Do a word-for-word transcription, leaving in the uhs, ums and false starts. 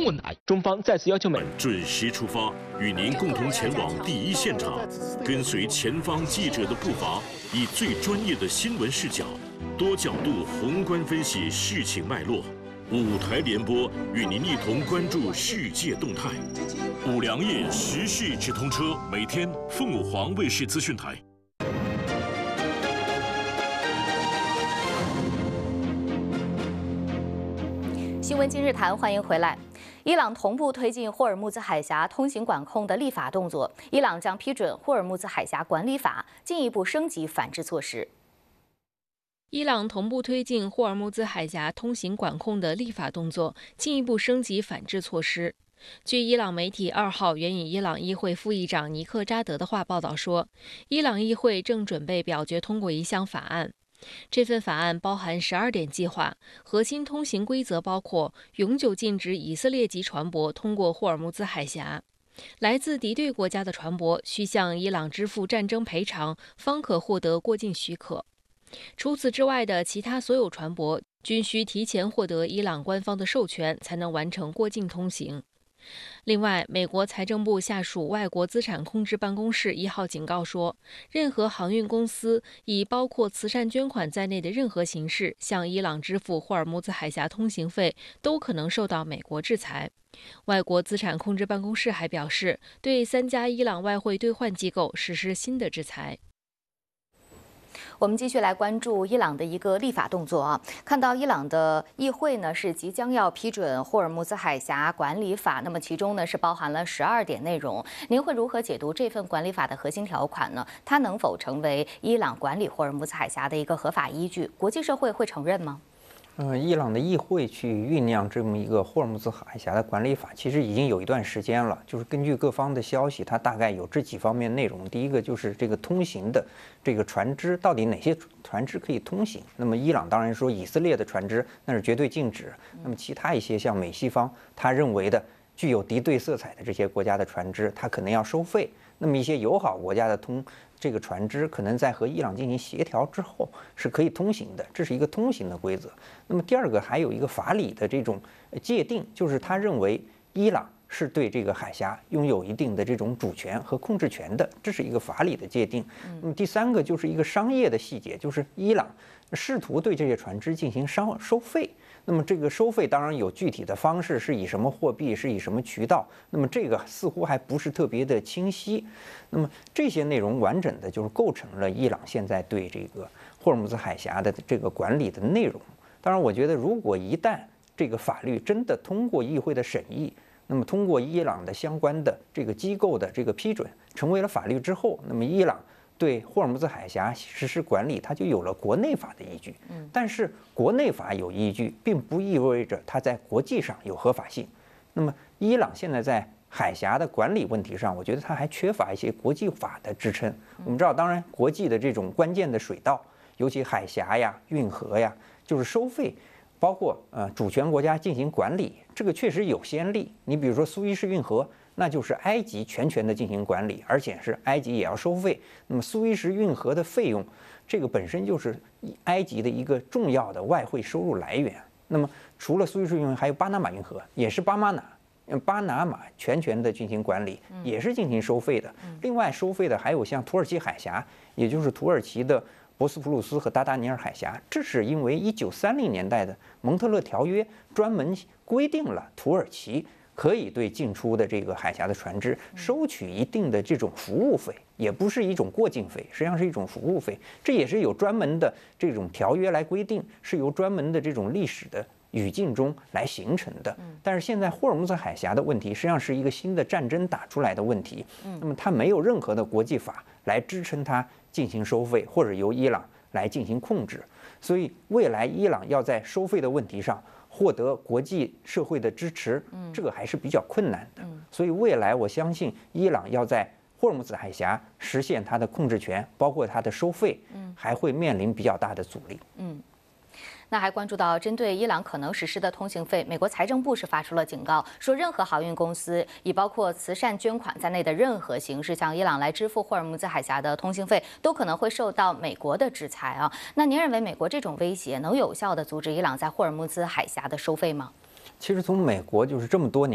稳来。中方再次要求美准时出发，与您共同前往第一现场，跟随前方记者的步伐，以最专业的新闻视角，多角度宏观分析事情脉络。五台联播与您一同关注世界动态。五粮液时事直通车，每天凤凰卫视资讯台。 新闻今日谈，欢迎回来。伊朗同步推进霍尔木兹海峡通行管控的立法动作，伊朗将批准霍尔木兹海峡管理法，进一步升级反制措施。 伊朗同步推进霍尔木兹海峡通行管控的立法动作，进一步升级反制措施。据伊朗媒体二号援引伊朗议会副议长尼克扎德的话报道说，伊朗议会正准备表决通过一项法案。这份法案包含十二点计划，核心通行规则包括永久禁止以色列籍船舶通过霍尔木兹海峡，来自敌对国家的船舶需向伊朗支付战争赔偿，方可获得过境许可。除此之外的其他所有船舶均需提前获得伊朗官方的授权，才能完成过境通行。另外，美国财政部下属外国资产控制办公室一号警告说，任何航运公司以包括慈善捐款在内的任何形式向伊朗支付霍尔木兹海峡通行费，都可能受到美国制裁。外国资产控制办公室还表示，对三家伊朗外汇兑换机构实施新的制裁。 我们继续来关注伊朗的一个立法动作啊，看到伊朗的议会呢是即将要批准霍尔木兹海峡管理法，那么其中呢是包含了十二点内容。您会如何解读这份管理法的核心条款呢？它能否成为伊朗管理霍尔木兹海峡的一个合法依据？国际社会会承认吗？ 呃，伊朗的议会去酝酿这么一个霍尔木兹海峡的管理法，其实已经有一段时间了。就是根据各方的消息，它大概有这几方面内容。第一个就是这个通行的这个船只，到底哪些船只可以通行？那么伊朗当然说以色列的船只那是绝对禁止。那么其他一些像美西方他认为的具有敌对色彩的这些国家的船只，它可能要收费。那么一些友好国家的通这个船只可能在和伊朗进行协调之后是可以通行的，这是一个通行的规则。那么第二个还有一个法理的这种界定，就是他认为伊朗是对这个海峡拥有一定的这种主权和控制权的，这是一个法理的界定。那么第三个就是一个商业的细节，就是伊朗试图对这些船只进行商收费。那么这个收费当然有具体的方式，是以什么货币，是以什么渠道，那么这个似乎还不是特别的清晰。那么这些内容完整的就是构成了伊朗现在对这个霍尔木兹海峡的这个管理的内容。当然，我觉得如果一旦这个法律真的通过议会的审议，那么通过伊朗的相关的这个机构的这个批准，成为了法律之后，那么伊朗对霍尔木兹海峡实施管理，它就有了国内法的依据。但是国内法有依据，并不意味着它在国际上有合法性。那么伊朗现在在海峡的管理问题上，我觉得它还缺乏一些国际法的支撑。我们知道，当然国际的这种关键的水道，尤其海峡呀、运河呀，就是收费，包括呃主权国家进行管理，这个确实有先例。你比如说苏伊士运河，那就是埃及全权的进行管理，而且是埃及也要收费。那么苏伊士运河的费用，这个本身就是埃及的一个重要的外汇收入来源。那么除了苏伊士运河，还有巴拿马运河，也是巴马拿。巴拿马全权的进行管理，也是进行收费的。另外收费的还有像土耳其海峡，也就是土耳其的博斯普鲁斯和达达尼尔海峡。这是因为一九三零年代的蒙特勒条约专门规定了土耳其可以对进出的这个海峡的船只收取一定的这种服务费，也不是一种过境费，实际上是一种服务费。这也是有专门的这种条约来规定，是由专门的这种历史的语境中来形成的。但是现在霍尔木兹海峡的问题实际上是一个新的战争打出来的问题，那么它没有任何的国际法来支撑它进行收费，或者由伊朗来进行控制。所以未来伊朗要在收费的问题上获得国际社会的支持，这个还是比较困难的。所以未来我相信伊朗要在霍尔木兹海峡实现它的控制权，包括它的收费，还会面临比较大的阻力。 嗯。那还关注到针对伊朗可能实施的通行费，美国财政部是发出了警告，说任何航运公司以包括慈善捐款在内的任何形式向伊朗来支付霍尔木兹海峡的通行费，都可能会受到美国的制裁啊。那您认为美国这种威胁能有效地阻止伊朗在霍尔木兹海峡的收费吗？ 其实从美国就是这么多年